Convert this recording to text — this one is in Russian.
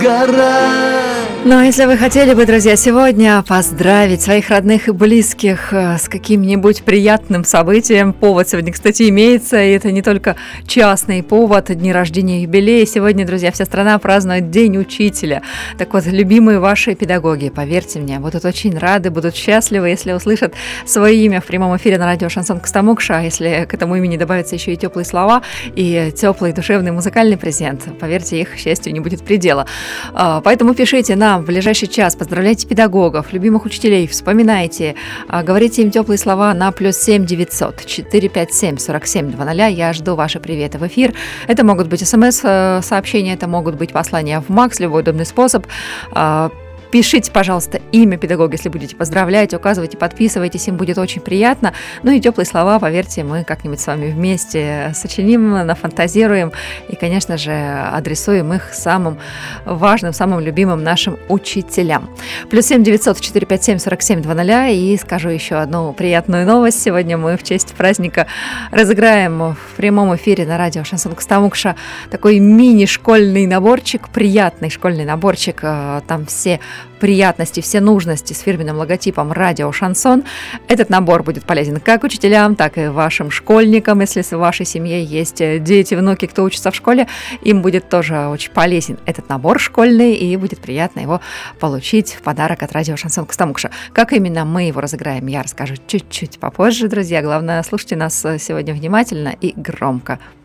Ну, а если вы хотели бы, друзья, сегодня поздравить своих родных и близких с каким-нибудь приятным событием, повод сегодня, кстати, имеется, и это не только частный повод, дни рождения, юбилеи. Сегодня, друзья, вся страна празднует День учителя. Так вот, любимые ваши педагоги, поверьте мне, будут очень рады, будут счастливы, если услышат свое имя в прямом эфире на радио «Шансон Костомукша», а если к этому имени добавятся еще и теплые слова, и теплый душевный музыкальный презент. Поверьте, их счастью не будет предела. Поэтому пишите нам в ближайший час, поздравляйте педагогов, любимых учителей, вспоминайте, говорите им теплые слова на +7 900 457 47 00. Я жду ваши приветы в эфир. Это могут быть смс-сообщения, это могут быть послания в МАКС, любой удобный способ. Пишите, пожалуйста, имя педагога, если будете поздравлять, указывайте, подписывайтесь, им будет очень приятно. Ну и теплые слова, поверьте, мы как-нибудь с вами вместе сочиним, нафантазируем и, конечно же, адресуем их самым важным, самым любимым нашим учителям. +7 900 457 47 00. И скажу еще одну приятную новость. Сегодня мы в честь праздника разыграем в прямом эфире на радио «Шансон Костомукша» такой мини-школьный наборчик, приятный школьный наборчик. Там все приятности, все нужности с фирменным логотипом «Радио Шансон». Этот набор будет полезен как учителям, так и вашим школьникам. Если в вашей семье есть дети, внуки, кто учится в школе, им будет тоже очень полезен этот набор школьный, и будет приятно его получить в подарок от «Радио Шансон Костомукша». Как именно мы его разыграем, я расскажу чуть-чуть попозже, друзья. Главное, слушайте нас сегодня внимательно и громко.